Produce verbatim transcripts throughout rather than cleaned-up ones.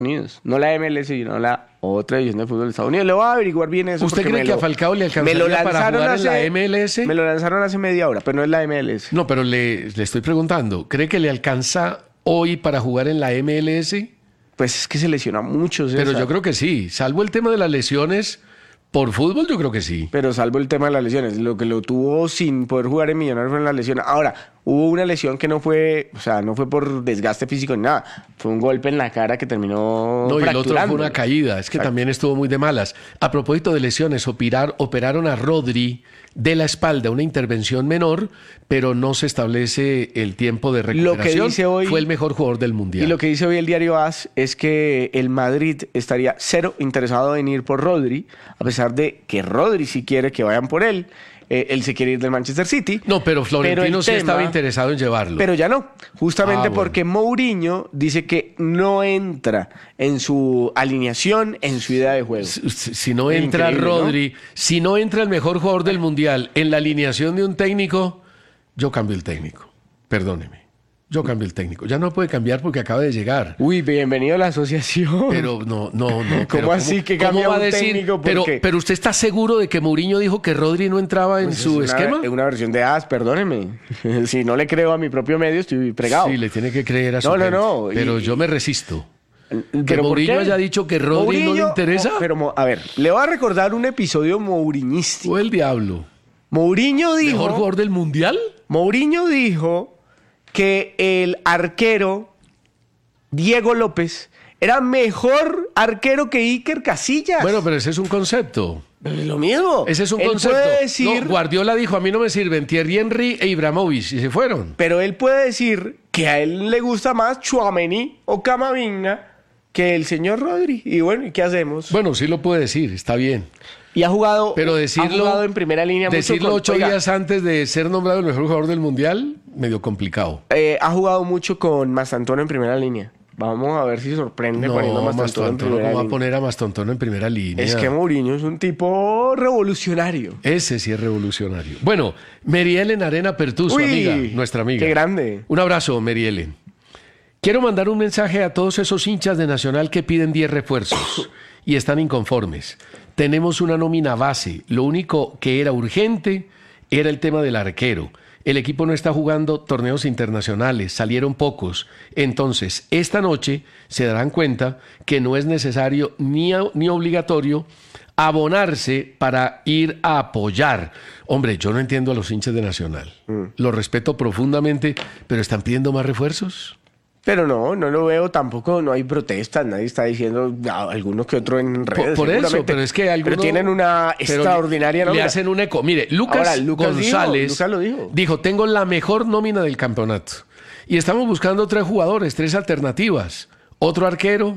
Unidos, no la M L S, sino la otra división de fútbol de Estados Unidos. Le voy a averiguar bien eso. ¿Usted cree que lo, a Falcao le alcanzaría para jugar hace, en la M L S? Me lo lanzaron hace media hora, pero no es la M L S. No, pero le, le estoy preguntando, ¿cree que le alcanza hoy para jugar en la M L S? Pues es que se lesiona mucho, César. Pero yo creo que sí, salvo el tema de las lesiones. Por fútbol yo creo que sí. Pero salvo el tema de las lesiones, lo que lo tuvo sin poder jugar en Millonarios fue en la lesión. Ahora, hubo una lesión que no fue, o sea, no fue por desgaste físico ni nada, fue un golpe en la cara que terminó No, y el otro fue fracturando. una caída, es que Exacto. también estuvo muy de malas. A propósito de lesiones, operar, operaron a Rodri de la espalda, una intervención menor, pero no se establece el tiempo de recuperación. Lo que dice hoy, fue el mejor jugador del Mundial. Y lo que dice hoy el diario A S es que el Madrid estaría cero interesado en ir por Rodri, a pesar de que Rodri sí quiere que vayan por él. Eh, él se quiere ir del Manchester City. No, pero Florentino pero sí tema, estaba interesado en llevarlo. Pero ya no, justamente Ah, bueno. porque Mourinho dice que no entra en su alineación, en su idea de juego. Si, si no entra Increíble, Rodri, ¿no? si no entra el mejor jugador del Mundial en la alineación de un técnico, yo cambio el técnico. Perdóneme. Yo cambio el técnico. Ya no puede cambiar porque acaba de llegar. Uy, bienvenido a la asociación. Pero no, no, no. ¿Cómo pero así que cómo cambia va a un decir? técnico? Pero, Porque- pero usted está seguro de que Mourinho dijo que Rodri no entraba en Pues su es una, esquema. es una versión de A S, perdóneme. Si no le creo a mi propio medio, estoy pregado. Sí, le tiene que creer a su No, no, gente. no, Pero y- yo me resisto. Que ¿Pero por Mourinho qué? haya dicho que Rodri no le Mourinho- interesa. Mo- Pero, mo- a ver, le voy a recordar un episodio mouriñístico. O el diablo. Mourinho dijo... ¿Mejor jugador del Mundial? Mourinho dijo que el arquero Diego López era mejor arquero que Iker Casillas. Bueno, pero ese es un concepto. Es lo mismo. Ese es un Él concepto. puede decir, No, Guardiola dijo, a mí no me sirven Thierry Henry e Ibrahimovic, y se fueron. pero él puede decir que a él le gusta más Tchouaméni o Camavinga que el señor Rodri. Y bueno, ¿y qué hacemos? Bueno, sí lo puede decir, está bien. Y ha jugado, Pero ha decirlo, jugado en primera línea mucho decirlo con- ocho oiga, días antes de ser nombrado el mejor jugador del Mundial, medio complicado. eh, ha jugado mucho con Mastantuono en primera línea. Vamos a ver si sorprende poniendo a No, Mastantuono en Mastantuono, primera ¿cómo va a línea. poner a Mastantuono en primera línea? Es que Mourinho es un tipo revolucionario. Ese sí es revolucionario. Bueno, Merielen Arena Pertuso, Uy, amiga, nuestra amiga. qué grande. Un abrazo, Merielen. Quiero mandar un mensaje a todos esos hinchas de Nacional que piden diez refuerzos y están inconformes. Tenemos una nómina base. Lo único que era urgente era el tema del arquero. El equipo no está jugando torneos internacionales, salieron pocos. Entonces, esta noche se darán cuenta que no es necesario ni, a- ni obligatorio abonarse para ir a apoyar. Hombre, yo no entiendo a los hinchas de Nacional. Mm. Los respeto profundamente, pero ¿están pidiendo más refuerzos? Pero no, no lo veo tampoco, no hay protestas, nadie está diciendo, ah, algunos que otro en redes. Por, por eso, seguramente. pero es que algunos... Pero tienen una pero extraordinaria le, nómina. le hacen un eco. Mire, Lucas, Ahora, Lucas dijo, González Lucas lo dijo. dijo, tengo la mejor nómina del campeonato. Y estamos buscando tres jugadores, tres alternativas. Otro arquero,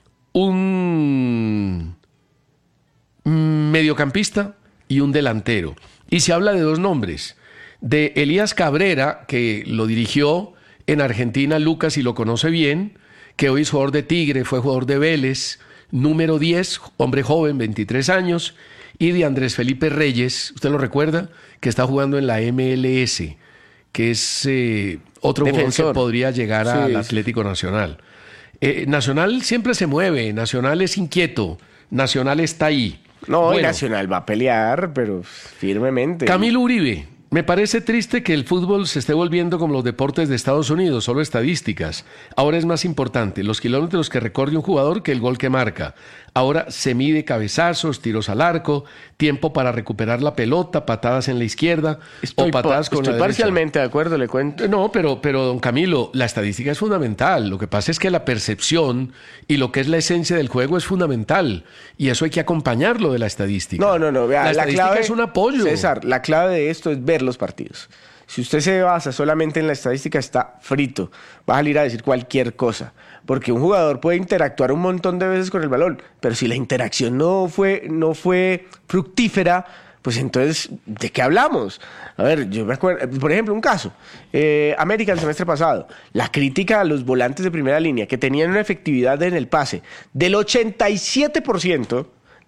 un mediocampista y un delantero. Y se habla de dos nombres. De Elías Cabrera, que lo dirigió en Argentina Lucas y lo conoce bien, que hoy es jugador de Tigre, fue jugador de Vélez, número diez, hombre joven, veintitrés años, y de Andrés Felipe Reyes, ¿usted lo recuerda? Que está jugando en la M L S, que es eh, otro Defensor. jugador que podría llegar Sí, al sí. Atlético Nacional. Eh, Nacional siempre se mueve, Nacional es inquieto, Nacional está ahí. No, y Bueno, Nacional va a pelear, pero firmemente. Camilo Uribe, me parece triste que el fútbol se esté volviendo como los deportes de Estados Unidos, solo estadísticas. Ahora es más importante los kilómetros que recorre un jugador que el gol que marca. Ahora se mide cabezazos, tiros al arco, tiempo para recuperar la pelota, patadas en la izquierda Estoy, o patadas pa- con estoy la derecha. parcialmente de acuerdo, le cuento. No, pero, pero don Camilo, la estadística es fundamental. Lo que pasa es que la percepción y lo que es la esencia del juego es fundamental. Y eso hay que acompañarlo de la estadística. No, no, no. Vea, la la, estadística clave es un apoyo. César, la clave de esto es ver los partidos. Si usted se basa solamente en la estadística, está frito. Va a salir a decir cualquier cosa. Porque un jugador puede interactuar un montón de veces con el balón, pero si la interacción no fue, no fue fructífera, pues entonces, ¿de qué hablamos? A ver, yo me acuerdo, por ejemplo, un caso. Eh, América el semestre pasado, la crítica a los volantes de primera línea que tenían una efectividad en el pase del ochenta y siete por ciento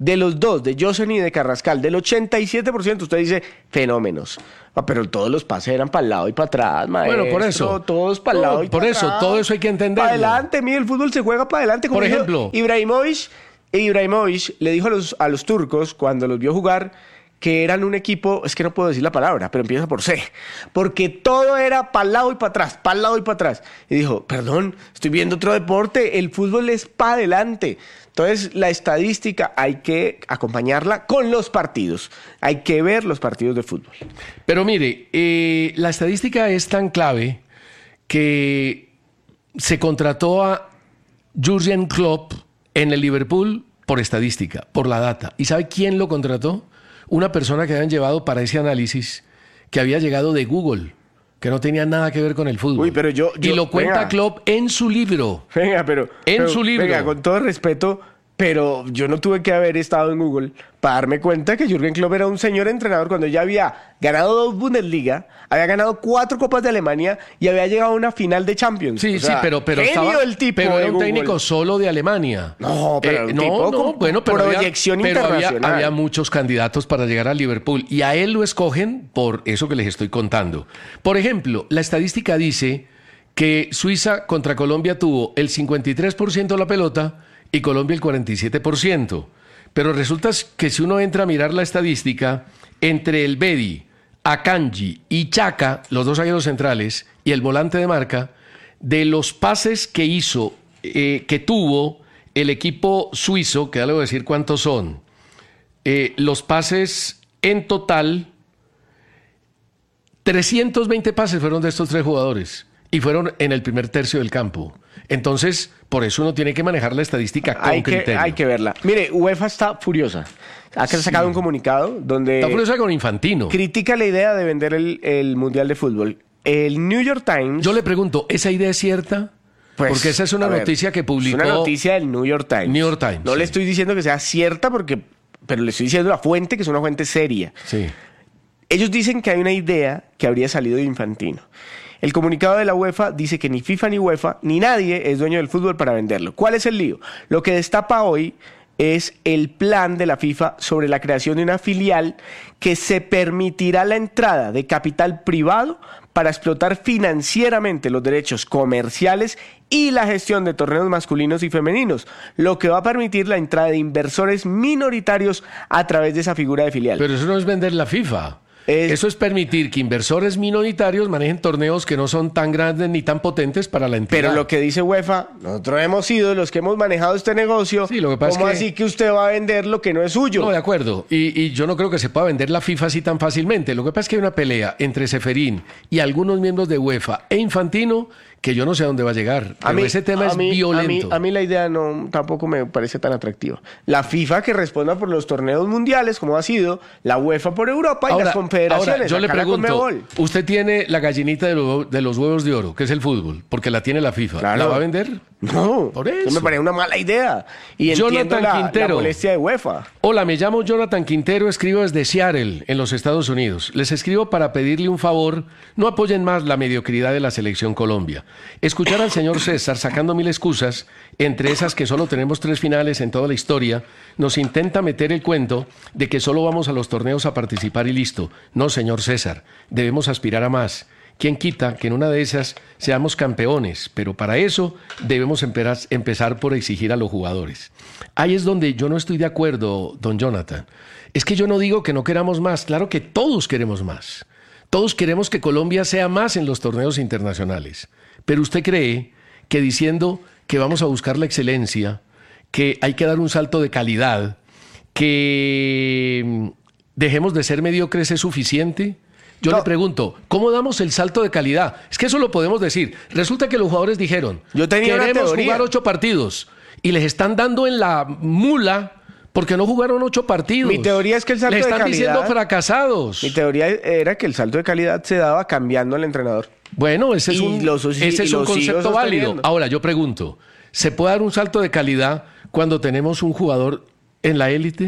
De los dos, de Josen y de Carrascal, del ochenta y siete por ciento usted dice fenómenos. Ah, pero todos los pases eran para el lado y para atrás, maestro. Bueno, por eso. Todos para el No, lado y por para eso, atrás. todo eso hay que entenderlo. Para adelante, mire, el fútbol se juega para adelante. Como Por dijo ejemplo. Ibrahimovic, Ibrahimovic le dijo a los, a los turcos, cuando los vio jugar, que eran un equipo, es que no puedo decir la palabra, pero empieza por C, porque todo era para el lado y para atrás, para el lado y para atrás. Y dijo, perdón, estoy viendo otro deporte, el fútbol es para adelante. Entonces, la estadística hay que acompañarla con los partidos. Hay que ver los partidos de fútbol. Pero mire, eh, la estadística es tan clave que se contrató a Jürgen Klopp en el Liverpool por estadística, por la data. ¿Y sabe quién lo contrató? Una persona que habían llevado para ese análisis, que había llegado de Google, que no tenía nada que ver con el fútbol. Uy, pero yo- yo- y lo cuenta venga. Klopp en su libro. Venga, pero... En pero, su libro. Venga, con todo respeto, pero yo no tuve que haber estado en Google para darme cuenta que Jürgen Klopp era un señor entrenador cuando ya había ganado dos Bundesliga, había ganado cuatro Copas de Alemania y había llegado a una final de Champions. Sí, O sea, sí, pero, pero genio estaba, el tipo pero de era un Google. técnico solo de Alemania. No, pero era un tipo con bueno, pero había- proyección pero había- internacional. Había, muchos candidatos para llegar a Liverpool y a él lo escogen por eso que les estoy contando. Por ejemplo, la estadística dice que Suiza contra Colombia tuvo el cincuenta y tres por ciento de la pelota y Colombia el cuarenta y siete por ciento. Pero resulta que si uno entra a mirar la estadística, entre el Bedi, Akanji y Chaka, los dos zagueros centrales, y el volante de marca, de los pases que hizo, eh, que tuvo el equipo suizo, que ya le voy a decir cuántos son, eh, los pases en total, trescientos veinte pases fueron de estos tres jugadores y fueron en el primer tercio del campo. Entonces, por eso uno tiene que manejar la estadística con Hay que, criterio. hay que verla. Mire, UEFA está furiosa. Ha sacado un comunicado donde Está furiosa con Infantino. critica la idea de vender el, el Mundial de Fútbol. El New York Times... Yo le pregunto, ¿esa idea es cierta? Pues, porque esa es una a ver, noticia que publicó... Es una noticia del New York Times. New York Times, No sí. le estoy diciendo que sea cierta, porque, pero le estoy diciendo la fuente, que es una fuente seria. Sí. Ellos dicen que hay una idea que habría salido de Infantino. El comunicado de la UEFA dice que ni FIFA ni UEFA, ni nadie es dueño del fútbol para venderlo. ¿Cuál es el lío? Lo que destapa hoy es el plan de la FIFA sobre la creación de una filial que se permitirá la entrada de capital privado para explotar financieramente los derechos comerciales y la gestión de torneos masculinos y femeninos, lo que va a permitir la entrada de inversores minoritarios a través de esa figura de filial. Pero eso no es vender la FIFA. Es- Eso es permitir que inversores minoritarios manejen torneos que no son tan grandes ni tan potentes para la entidad. Pero lo que dice UEFA, nosotros hemos sido los que hemos manejado este negocio. Sí, lo que pasa ¿Cómo es que- así que usted va a vender lo que no es suyo? No, de acuerdo. Y, y yo no creo que se pueda vender la FIFA así tan fácilmente. Lo que pasa es que hay una pelea entre Ceferín y algunos miembros de UEFA e Infantino que yo no sé a dónde va a llegar. Pero ese tema a es mí- violento. A mí, a mí la idea no tampoco me parece tan atractiva. La FIFA que responda por los torneos mundiales, como ha sido, la UEFA por Europa y Ahora, las confederaciones. ahora, yo le acá la pregunto, Conmebol. usted tiene la gallinita de, lo- de los huevos de oro, que es el fútbol, porque la tiene la FIFA. Claro. ¿La va a vender? No, Por eso eso. me parece una mala idea. Y entiendo Jonathan la, la Quintero. molestia de UEFA. Hola, me llamo Jonathan Quintero, escribo desde Seattle, en los Estados Unidos. Les escribo para pedirle un favor, no apoyen más la mediocridad de la selección Colombia. Escuchar al señor César sacando mil excusas, entre esas que solo tenemos tres finales en toda la historia, nos intenta meter el cuento de que solo vamos a los torneos a participar y listo. No, señor César, debemos aspirar a más. ¿Quién quita que en una de esas seamos campeones? Pero para eso debemos emperaz- empezar por exigir a los jugadores. Ahí es donde yo no estoy de acuerdo, don Jonathan. Es que yo no digo que no queramos más. Claro que todos queremos más. Todos queremos que Colombia sea más en los torneos internacionales. Pero usted cree que diciendo que vamos a buscar la excelencia, que hay que dar un salto de calidad, que mm, dejemos de ser mediocres es suficiente. Yo No. le pregunto, ¿cómo damos el salto de calidad? Es que eso lo podemos decir. Resulta que los jugadores dijeron, Yo tenía una queremos teoría. jugar ocho partidos y les están dando en la mula porque no jugaron ocho partidos. Mi teoría es que el salto Les de están diciendo calidad- fracasados. Mi teoría era que el salto de calidad se daba cambiando al entrenador. Bueno, ese es Y un, los- y ese es un los sigo concepto válido. sosteniendo. Ahora, yo pregunto, ¿se puede dar un salto de calidad cuando tenemos un jugador en la élite?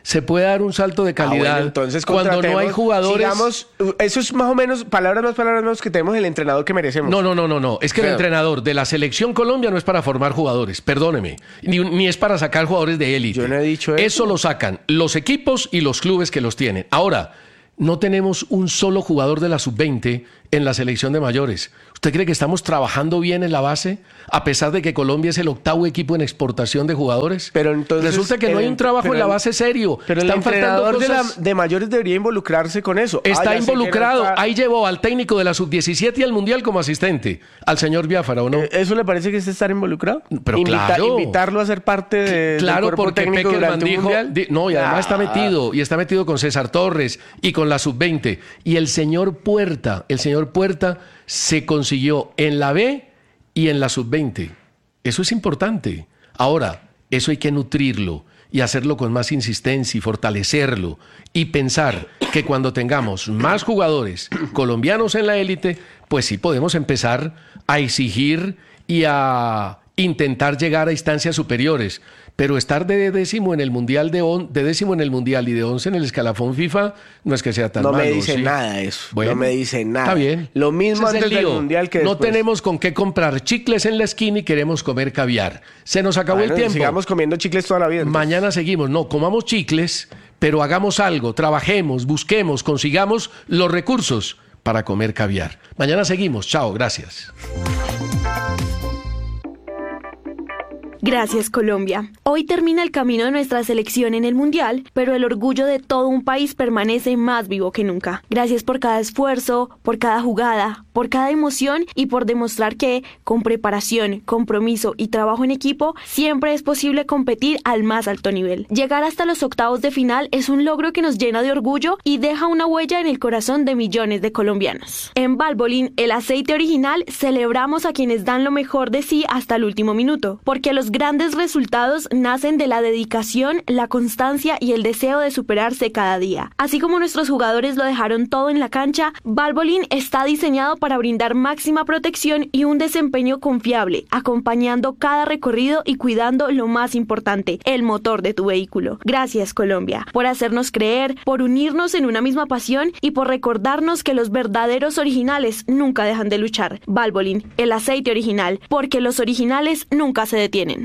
se puede dar un salto de calidad Ah, bueno, entonces cuando no hay jugadores. Sigamos, eso es más o menos, palabras más, palabras menos, que tenemos el entrenador que merecemos. No, no, no, no, no. Es que Pero... el entrenador de la Selección Colombia no es para formar jugadores, perdóneme. Ni, ni es para sacar jugadores de élite. Yo no he dicho eso. Eso lo sacan los equipos y los clubes que los tienen. Ahora, no tenemos un solo jugador de la sub veinte en la selección de mayores. ¿Usted cree que estamos trabajando bien en la base? A pesar de que Colombia es el octavo equipo en exportación de jugadores. Pero entonces, resulta que no hay un trabajo pero, en la base serio. Pero Están el entrenador de, la, cosas... de mayores debería involucrarse con eso. Está ah, involucrado. Está... Ahí llevó al técnico de la sub diecisiete y al Mundial como asistente, al señor Biafara, ¿o no? ¿Eso le parece que es estar involucrado? Pero Invita, claro. Invitarlo a ser parte de, claro, del cuerpo porque técnico Peckerman durante un dijo, mundial. Di, no, y además ah. está metido, y está metido con César Torres y con la sub veinte. Y el señor Puerta, el señor Puerta se consiguió en la B y en la sub veinte. Eso es importante. Ahora, eso hay que nutrirlo y hacerlo con más insistencia y fortalecerlo y pensar que cuando tengamos más jugadores colombianos en la élite, pues sí podemos empezar a exigir y a intentar llegar a instancias superiores. Pero estar de décimo en el mundial de, on, de décimo en el mundial y de once en el escalafón FIFA no es que sea tan no malo. No me dice ¿sí? nada eso. Bueno, no me dice nada. Está bien. Lo mismo Ese antes del mundial que no después. tenemos con qué comprar chicles en la esquina y queremos comer caviar. Se nos acabó bueno, el tiempo. Sigamos comiendo chicles toda la vida. Entonces. Mañana seguimos. No, comamos chicles, pero hagamos algo, trabajemos, busquemos, consigamos los recursos para comer caviar. Mañana seguimos. Chao, gracias. Gracias, Colombia. Hoy termina el camino de nuestra selección en el Mundial, pero el orgullo de todo un país permanece más vivo que nunca. Gracias por cada esfuerzo, por cada jugada, por cada emoción y por demostrar que, con preparación, compromiso y trabajo en equipo, siempre es posible competir al más alto nivel. Llegar hasta los octavos de final es un logro que nos llena de orgullo y deja una huella en el corazón de millones de colombianos. En Valvoline, el aceite original, celebramos a quienes dan lo mejor de sí hasta el último minuto, porque los grandes resultados nacen de la dedicación, la constancia y el deseo de superarse cada día. Así como nuestros jugadores lo dejaron todo en la cancha, Valvoline está diseñado para brindar máxima protección y un desempeño confiable, acompañando cada recorrido y cuidando lo más importante, el motor de tu vehículo. Gracias, Colombia, por hacernos creer, por unirnos en una misma pasión y por recordarnos que los verdaderos originales nunca dejan de luchar. Valvoline, el aceite original, porque los originales nunca se detienen.